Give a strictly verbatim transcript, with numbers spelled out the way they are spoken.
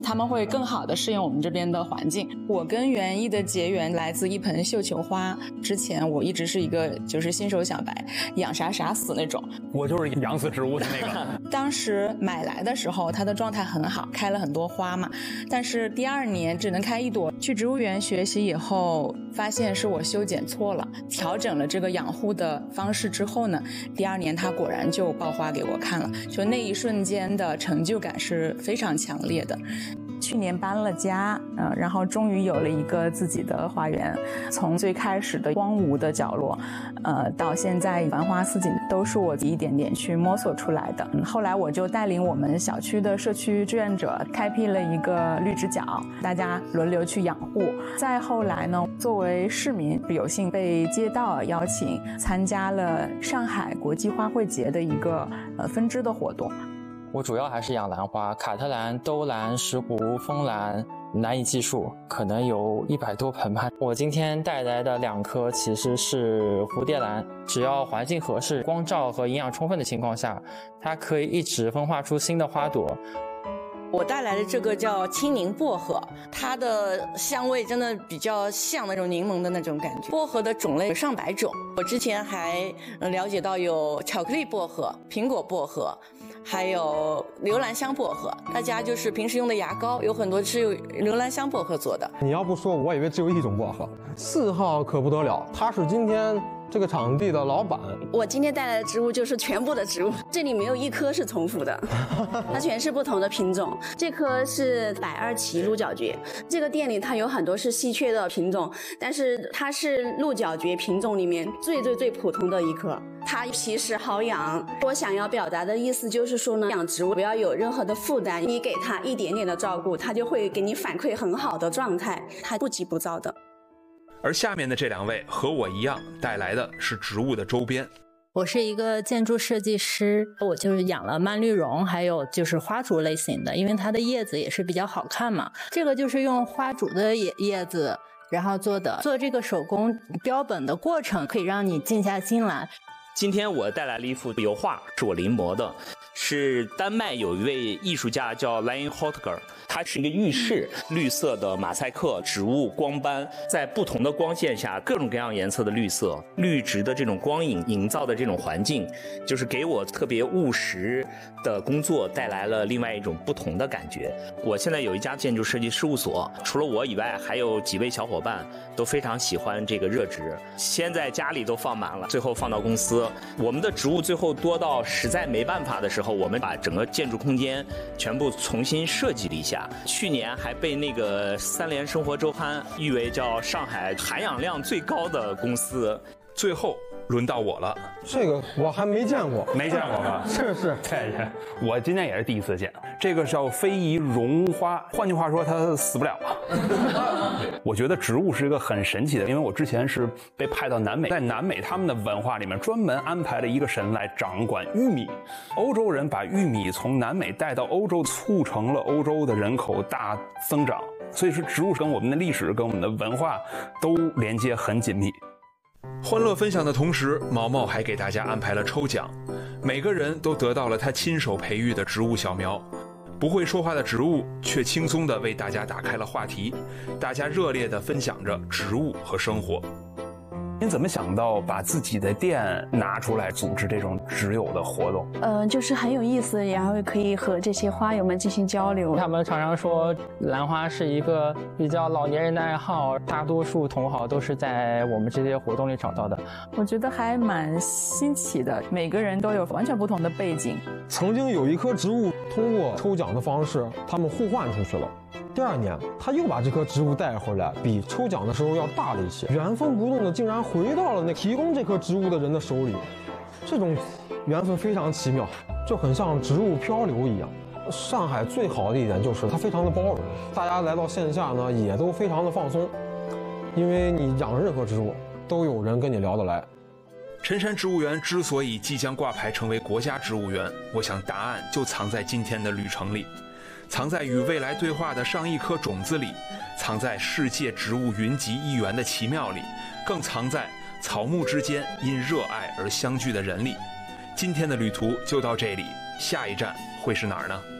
他们会更好的适应我们这边的环境。我跟园艺的结缘来自一盆绣球花，之前我一直是一个就是新手小白，养啥啥死那种。 我就是养死植物的那个。 当时买来的时候它的状态很好，开了很多花嘛，但是第二年只能开一朵。去植物园学习以后发现是我修剪错了，调整了这个养护的方式之后呢，第二年它果然就爆花给我看了，就那一瞬间的成就感是非常强烈的。去年搬了家，呃，然后终于有了一个自己的花园。从最开始的荒芜的角落，呃，到现在繁花似锦，都是我一点点去摸索出来的。嗯、后来我就带领我们小区的社区志愿者开辟了一个绿植角，大家轮流去养护。再后来呢，作为市民，有幸被街道邀请参加了上海国际花卉节的一个呃分支的活动。 我主要还是养兰花，卡特兰、兜兰、石斛、枫兰，难以计数，可能有一百多盆吧。我今天带来的两颗其实是蝴蝶兰，只要环境合适、光照和营养充分的情况下，它可以一直分化出新的花朵。 我带来的这个叫青柠薄荷，它的香味真的比较像那种柠檬的那种感觉。薄荷的种类有上百种，我之前还了解到有巧克力薄荷、苹果薄荷，还有留兰香薄荷。大家就是平时用的牙膏，有很多是用留兰香薄荷做的。 你要不说，我以为只有一种薄荷。四号可不得了，他是今天这个场地的老板。 我今天带来的植物就是全部的植物，这里没有一棵是重复的，它全是不同的品种。这棵是百二奇鹿角蕨，这个店里它有很多是稀缺的品种，但是它是鹿角蕨品种里面最最最普通的一棵。它皮实好养。我想要表达的意思就是说呢，养植物不要有任何的负担，你给它一点点的照顾，它就会给你反馈很好的状态，它不急不躁的。 而下面的这两位和我一样带来的是植物的周边。 我是一个建筑设计师，我就是养了蔓绿绒，还有就是花烛类型的，因为它的叶子也是比较好看嘛。这个就是用花烛的叶叶子然后做的，做这个手工标本的过程可以让你静下心来。 今天我带来了一幅油画，是我临摹的，是丹麦有一位艺术家叫 Lion Hotger， 它是一个浴室，绿色的马赛克植物光斑，在不同的光线下各种各样颜色的绿色，绿植的这种光影营造的这种环境，就是给我特别务实的工作带来了另外一种不同的感觉。我现在有一家建筑设计事务所，除了我以外还有几位小伙伴都非常喜欢这个热植，先在家里都放满了，最后放到公司。我们的植物最后多到实在没办法的时候，我们把整个建筑空间全部重新设计了一下。去年还被那个三联生活周刊誉为叫上海含氧量最高的公司。 最后轮到我了， 这个我还没见过， 没见过吧？ 是是， 对，我今天也是第一次见。这个叫非遗绒花，换句话说，它死不了了。我觉得植物是一个很神奇的，因为我之前是被派到南美，在南美他们的文化里面专门安排了一个神来掌管玉米。欧洲人把玉米从南美带到欧洲，促成了欧洲的人口大增长。所以说，植物跟我们的历史、跟我们的文化都连接很紧密。 欢乐分享的同时，毛毛还给大家安排了抽奖，每个人都得到了他亲手培育的植物小苗。不会说话的植物却轻松地为大家打开了话题，大家热烈地分享着植物和生活。 您怎么想到把自己的店拿出来组织这种植友的活动？ 呃，就是很有意思，然后可以和这些花友们进行交流。 他们常常说兰花是一个比较老年人的爱好，大多数同好都是在我们这些活动里找到的。 我觉得还蛮新奇的，每个人都有完全不同的背景。 曾经有一棵植物通过抽奖的方式，他们互换出去了。第二年，他又把这棵植物带回来，比抽奖的时候要大了一些。原封不动的竟然回到了那提供这棵植物的人的手里，这种缘分非常奇妙，就很像植物漂流一样。上海最好的一点就是它非常的包容，大家来到线下呢也都非常的放松，因为你养任何植物都有人跟你聊得来。 辰山植物园之所以即将挂牌成为国家植物园，我想答案就藏在今天的旅程里，藏在与未来对话的上亿颗种子里，藏在世界植物云集一园的奇妙里，更藏在草木之间因热爱而相聚的人里。今天的旅途就到这里，下一站会是哪儿呢？